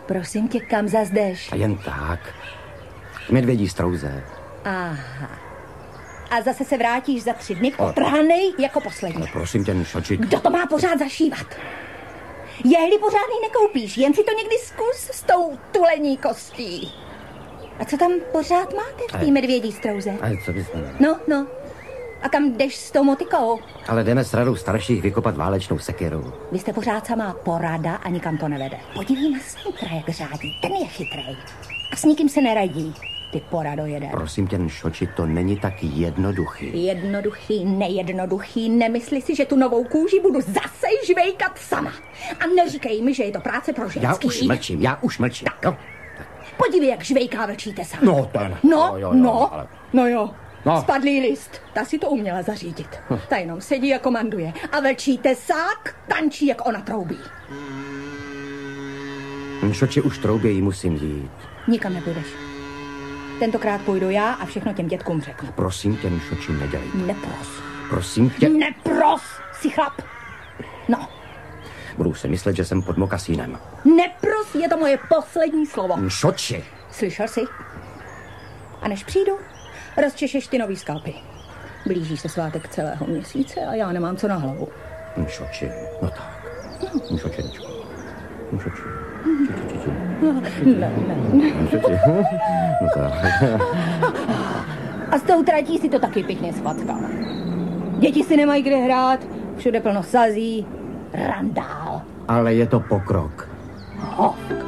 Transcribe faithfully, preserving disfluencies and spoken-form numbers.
Prosím tě, kam zas jdeš? A jen tak. Medvědí strouze. Aha. A zase se vrátíš za tři dny potrhanej jako poslední. Ale prosím tě, Nšoči. Kdo to má pořád zašívat? Jehly pořádný nekoupíš, jen si to někdy zkus s tou tulení kostí. A co tam pořád máte v té medvědí strouze? Ale co bys... No, no. A kam jdeš s tou motikou? Ale jdeme s radou starších vykopat válečnou sekiru. Vy jste pořád samá porada a nikam to nevede. Podívej na Snítra, jak řádí. Ten je chytrej. A s nikým se neradí. Ty porado jeden. Prosím tě, Nšoči, to není tak jednoduchý. Jednoduchý, nejednoduchý. Nemysli si, že tu novou kůži budu zase žvejkat sama. A neříkej mi, že je to práce pro ženský. Já už mlčím, já už mlčím. Tak. No. Podívej, jak žvejká vlčí tesa. No, to ne. No, no, jo, jo, no, ale... no jo. No. Spadlý list. Ta si to uměla zařídit. Hm. Ta jenom sedí a komanduje. A vlčí tesák tančí, jak ona troubí. Nšoči, už troubě jí musím jít. Nikam nepůjdeš. Tentokrát půjdu já a všechno těm dětkům řeknu. Prosím tě, Nšoči, nedělej to. Nepros. Prosím tě. Nepros, si chlap. No. Budu si myslet, že jsem pod mokasínem. Nepros, je to moje poslední slovo. Nšoči. Slyšel jsi? A než přijdu, rozčešeš ty nový skalpy. Blíží se svátek celého měsíce a já nemám co na hlavu. Nšoči, no tak. Nšočenečko. Nšoči. Ne, ne, ne. No tak. A s tou tratí si to taky pěkně svatkal. Děti si nemají kde hrát, všude plno sazí, randál. Ale je to pokrok. Hovk.